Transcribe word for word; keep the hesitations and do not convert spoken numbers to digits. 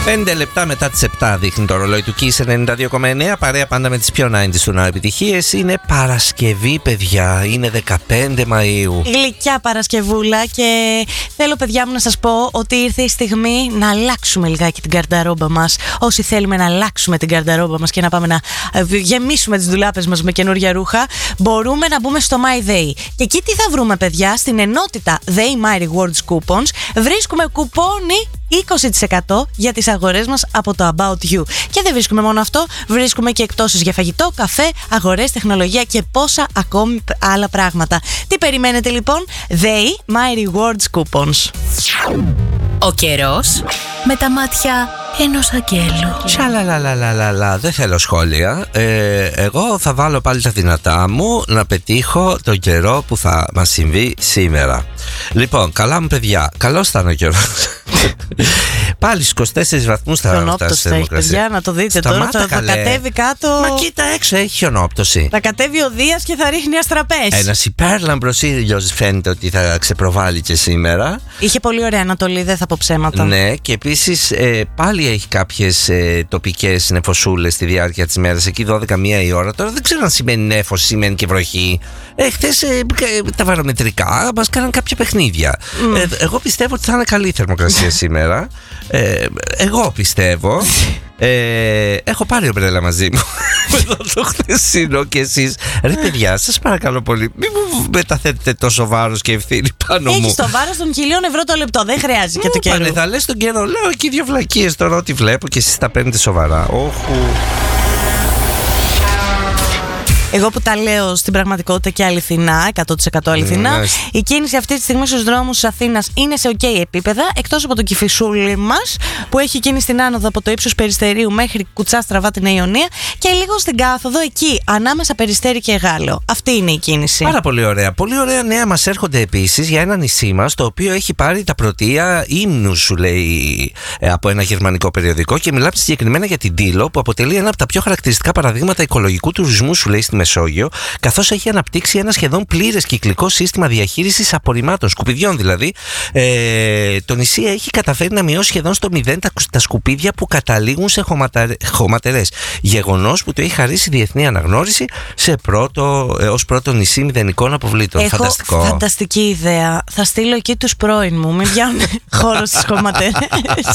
Πέντε λεπτά μετά τις επτά δείχνει το ρολόι του Kiss ενενήντα δύο κόμμα εννέα. Παρέα πάντα με τις πιο ενενήντα του Now επιτυχίες. Είναι Παρασκευή, παιδιά. Είναι δεκαπέντε Μαΐου. Γλυκιά Παρασκευούλα. Και θέλω, παιδιά μου, να σας πω ότι ήρθε η στιγμή να αλλάξουμε λιγάκι την καρνταρόμπα μας. Όσοι θέλουμε να αλλάξουμε την καρνταρόμπα μας και να πάμε να γεμίσουμε τις ντουλάπες μας με καινούργια ρούχα, μπορούμε να μπούμε στο My Day. Και εκεί τι θα βρούμε, παιδιά? Στην ενότητα Day My Rewards Coupons βρίσκουμε κουπόνι είκοσι τοις εκατό για τις αγορές μας από το About You. Και δεν βρίσκουμε μόνο αυτό, βρίσκουμε και εκπτώσεις για φαγητό, καφέ, αγορές, τεχνολογία και πόσα ακόμη άλλα πράγματα. Τι περιμένετε λοιπόν? They My Rewards Coupons. Ο καιρός με τα μάτια ενός αγγέλου. Σαλαλαλαλαλα, δεν θέλω σχόλια. ε, Εγώ θα βάλω πάλι τα δυνατά μου να πετύχω τον καιρό που θα μας συμβεί σήμερα. Λοιπόν, καλά μου παιδιά, καλώς ήταν ο καιρός. Πάλι στους είκοσι τέσσερις βαθμούς θα φτάσει η θερμοκρασία. Παιδιά, να το δείτε. Σταμάτα, τώρα, θα, θα κατέβει κάτω. Μα κοίτα έξω, έχει χιονόπτωση. Θα κατέβει ο Δίας και θα ρίχνει αστραπές. Ένας υπέρλαμπρος ήλιος φαίνεται ότι θα ξεπροβάλλει και σήμερα. Είχε πολύ ωραία Ανατολή, δεν θα πω ψέματα. Ναι, και επίσης ε, πάλι έχει κάποιες ε, τοπικές νεφωσούλες στη διάρκεια της μέρας. Εκεί δώδεκα μία η ώρα. Τώρα δεν ξέρω αν σημαίνει νέφος, σημαίνει και βροχή. Ε, χθες ε, τα βαρομετρικά μας κάναν κάποια παιχνίδια. Mm. Ε, εγώ πιστεύω ότι θα είναι καλή η θερμοκρασία σήμερα. Ε, εγώ πιστεύω. Ε, έχω πάρει ομπρέλα μαζί μου μετά το χθεσινό και εσείς. Ρε παιδιά, σας παρακαλώ πολύ, μην μου μεταθέτετε τόσο βάρος και ευθύνη πάνω μου. Έχεις το βάρος των χιλίων ευρώ το λεπτό, δεν χρειάζεται και το καιρό. Πάνε, θα λες τον καιρό, λέω εκεί δύο βλακίες τώρα ό,τι βλέπω και εσείς τα παίρνετε σοβαρά. Όχου. Εγώ που τα λέω στην πραγματικότητα και αληθινά, εκατό τοις εκατό αληθινά, mm, η κίνηση αυτή τη στιγμή στους δρόμους της Αθήνας είναι σε ok επίπεδα, εκτός από το Κηφισούλι μας που έχει κίνηση στην άνοδο από το ύψος Περιστερίου μέχρι Κουτσά Στραβά την Αιωνία και λίγο στην κάθοδο εκεί, ανάμεσα Περιστέρι και Γάλλο. Αυτή είναι η κίνηση. Πάρα πολύ ωραία. Πολύ ωραία νέα μας έρχονται επίσης για ένα νησί μας το οποίο έχει πάρει τα πρωτεία ύμνους, σου λέει, από ένα γερμανικό περιοδικό και μιλάμε συγκεκριμένα για την Τήλο που αποτελεί ένα από τα πιο χαρακτηριστικά παραδείγματα οικολογικού τουρισμού, σου λέει, στη Μεσόγειο, καθώς έχει αναπτύξει ένα σχεδόν πλήρες κυκλικό σύστημα διαχείρισης απορριμμάτων, σκουπιδιών δηλαδή. Ε, το νησί έχει καταφέρει να μειώσει σχεδόν στο μηδέν τα, τα σκουπίδια που καταλήγουν σε χωματαρε, χωματερές. Γεγονός που το έχει χαρίσει διεθνή αναγνώριση σε πρώτο, ε, ως πρώτο νησί μηδενικών αποβλήτων. Έχω φανταστικό. Φανταστική ιδέα. Θα στείλω εκεί τους πρώην μου, μην πιάνουν χώρο στις χωματερές.